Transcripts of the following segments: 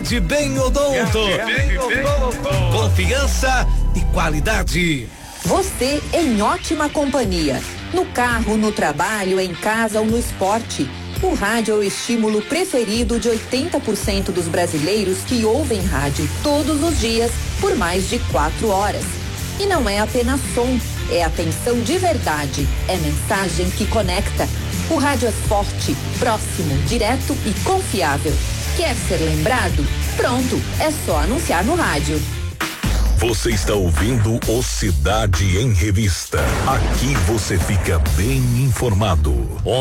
Gade Bem Odonto. Confiança e qualidade. Você em ótima companhia. No carro, no trabalho, em casa ou no esporte. O rádio é o estímulo preferido de 80% dos brasileiros que ouvem rádio todos os dias por mais de 4 horas. E não é apenas som, é atenção de verdade, é mensagem que conecta. O rádio é forte, próximo, direto e confiável. Quer ser lembrado? Pronto, é só anunciar no rádio. Você está ouvindo o Cidade em Revista. Aqui você fica bem informado.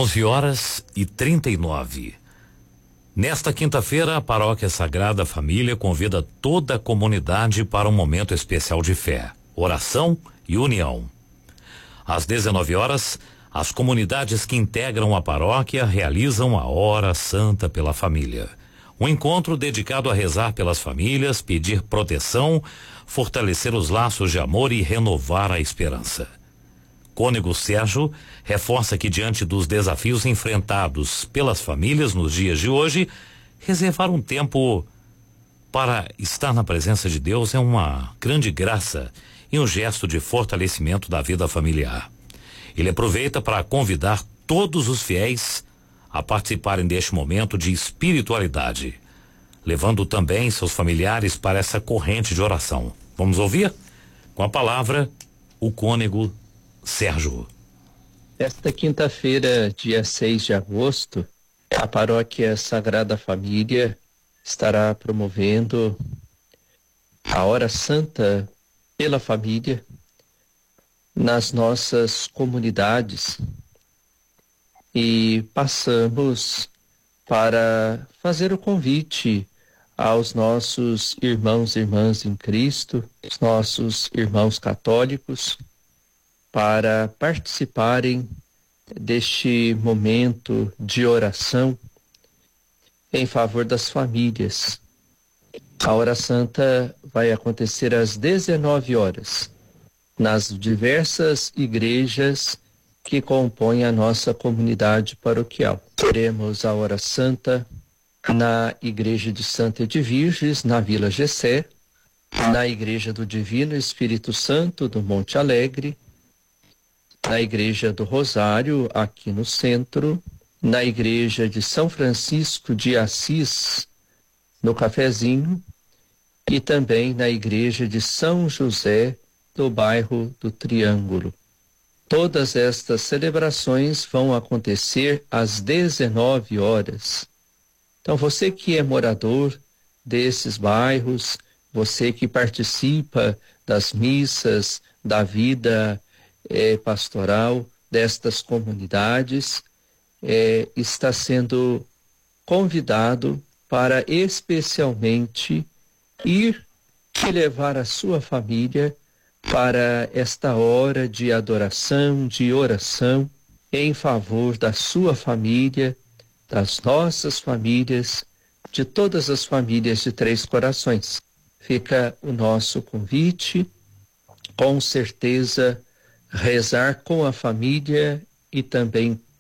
11h39. Nesta quinta-feira, a Paróquia Sagrada Família convida toda a comunidade para um momento especial de fé, oração e união. Às 19h, as comunidades que integram a paróquia realizam a Hora Santa pela Família. Um encontro dedicado a rezar pelas famílias, pedir proteção, fortalecer os laços de amor e renovar a esperança. Cônego Sérgio reforça que, diante dos desafios enfrentados pelas famílias nos dias de hoje, reservar um tempo para estar na presença de Deus é uma grande graça e um gesto de fortalecimento da vida familiar. Ele aproveita para convidar todos os fiéis a participarem deste momento de espiritualidade, levando também seus familiares para essa corrente de oração. Vamos ouvir? Com a palavra, o cônego Sérgio. Esta quinta-feira, dia 6 de agosto, a Paróquia Sagrada Família estará promovendo a Hora Santa pela Família nas nossas comunidades e passamos para fazer o convite aos nossos irmãos e irmãs em Cristo, os nossos irmãos católicos, para participarem deste momento de oração em favor das famílias. A Hora Santa vai acontecer às 19h, nas diversas igrejas que compõem a nossa comunidade paroquial. Teremos a Hora Santa na Igreja de Santa Edviges, na Vila Gessé, na Igreja do Divino Espírito Santo, do Monte Alegre, na Igreja do Rosário, aqui no centro, na Igreja de São Francisco de Assis, no Cafezinho, e também na Igreja de São José, do bairro do Triângulo. Todas estas celebrações vão acontecer às 19h. Então, você que é morador desses bairros, você que participa das missas, da vida pastoral destas comunidades, está sendo convidado para especialmente ir e levar a sua família para esta hora de adoração, de oração, em favor da sua família, das nossas famílias, de todas as famílias de Três Corações. Fica o nosso convite, com certeza, rezar com a família e também